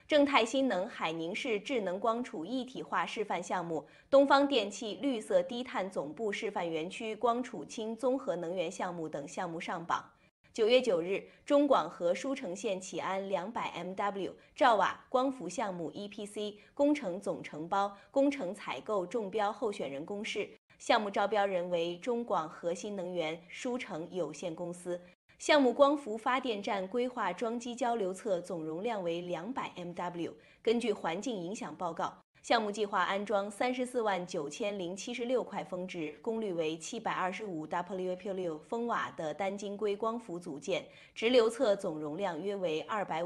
正泰新能海宁市智能光储一体化示范项目、东方电气绿色低碳总部示范园区光储氢综合能源项目等项目上榜。9月9日，中广核舒城县启安200MW 兆瓦光伏项目 EPC 工程总承包、工程采购中标候选人公示，项目招标人为中广核新能源舒城有限公司。项目光伏发电站规划装机交流侧总容量为200MW。根据环境影响报告，项目计划安装349076块峰值、功率为725WP6风瓦的单晶硅光伏组件，直流侧总容量约为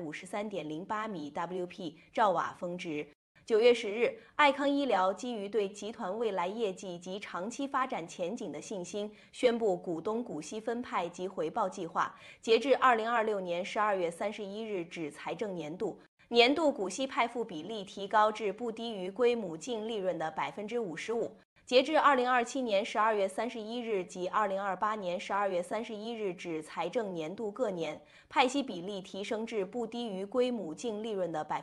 253.08米 WP 兆瓦峰值。9月10日，爱康医疗基于对集团未来业绩及长期发展前景的信心，宣布股东股息分派及回报计划。截至2026年12月31日止财政年度，年度股息派付比例提高至不低于归母净利润的55%。截至2027年12月31日及2028年12月31日止财政年度各年，派息比例提升至不低于归母净利润的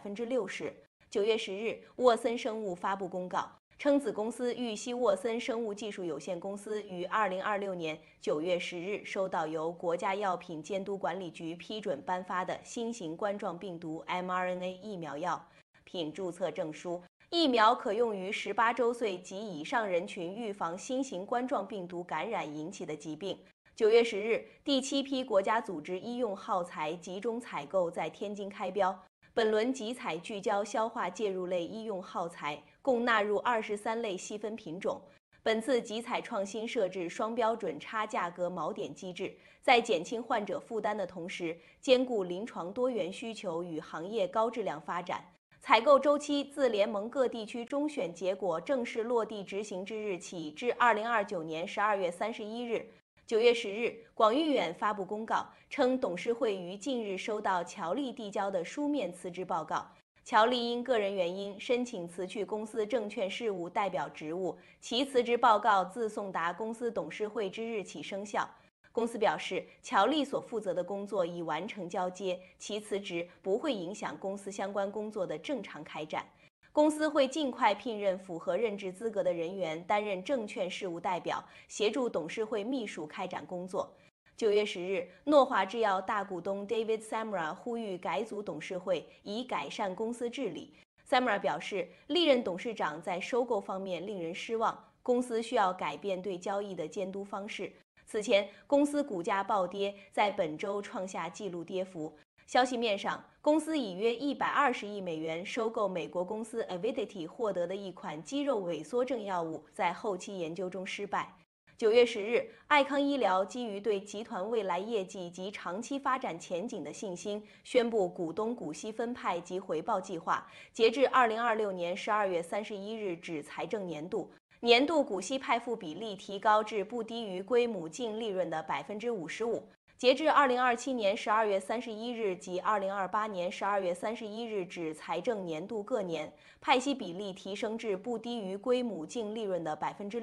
60%。9月10日，沃森生物发布公告，称子公司玉溪沃森生物技术有限公司于2026年9月10日收到由国家药品监督管理局批准颁发的新型冠状病毒 mRNA 疫苗药品注册证书。疫苗可用于18周岁及以上人群预防新型冠状病毒感染引起的疾病。9月10日，第7批国家组织医用耗材集中采购在天津开标。本轮集采聚焦消化介入类医用耗材，共纳入23类细分品种。本次集采创新设置双标准差价格锚点机制，在减轻患者负担的同时，兼顾临床多元需求与行业高质量发展。采购周期自联盟各地区中选结果正式落地执行之日起至2029年12月31日。9月10日，广域远发布公告称，董事会于近日收到乔丽递交的书面辞职报告。乔丽因个人原因申请辞去公司证券事务代表职务，其辞职报告自送达公司董事会之日起生效。公司表示，乔丽所负责的工作已完成交接，其辞职不会影响公司相关工作的正常开展。公司会尽快聘任符合任职资格的人员担任证券事务代表，协助董事会秘书开展工作。9月10日，诺华制药大股东 David Samra 呼吁改组董事会，以改善公司治理。Samra 表示，历任董事长在收购方面令人失望，公司需要改变对交易的监督方式。此前，公司股价暴跌，在本周创下纪录跌幅。消息面上，公司以约120亿美元收购美国公司 Avidity 获得的一款肌肉萎缩症药物，在后期研究中失败。9月10日，爱康医疗基于对集团未来业绩及长期发展前景的信心，宣布股东股息分派及回报计划。截至2026年12月31日止财政年度，年度股息派付比例提高至不低于归母净利润的55%。截至2027年12月31日及2028年12月31日止财政年度各年，派息比例提升至不低于归母净利润的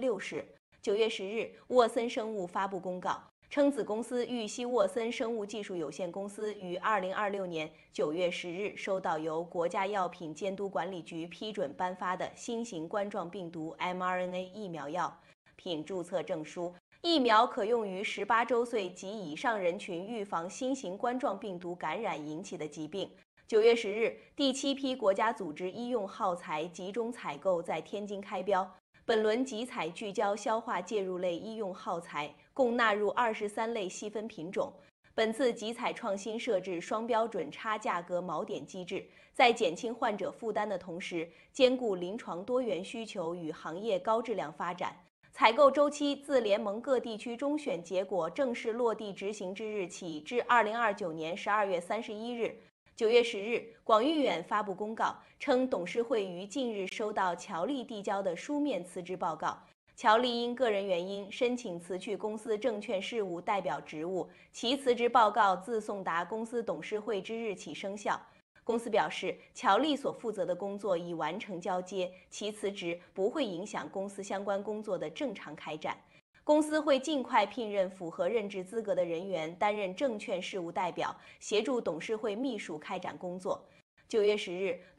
60%。9月10日，沃森生物发布公告称，子公司玉溪沃森生物技术有限公司于2026年9月10日收到由国家药品监督管理局批准颁发的新型冠状病毒 mRNA 疫苗药品注册证书。疫苗可用于18周岁及以上人群预防新型冠状病毒感染引起的疾病。9月10日，第7批国家组织医用耗材集中采购在天津开标。本轮集采聚焦消化介入类医用耗材，共纳入23类细分品种。本次集采创新设置双标准差价格锚点机制，在减轻患者负担的同时，兼顾临床多元需求与行业高质量发展。采购周期自联盟各地区中选结果正式落地执行之日起至2029年12月31日。9月10日，广域远发布公告称，董事会于近日收到乔丽递交的书面辞职报告。乔丽因个人原因申请辞去公司证券事务代表职务，其辞职报告自送达公司董事会之日起生效。公司表示，乔丽所负责的工作已完成交接，其辞职不会影响公司相关工作的正常开展。公司会尽快聘任符合任职资格的人员担任证券事务代表，协助董事会秘书开展工作。 9月10日，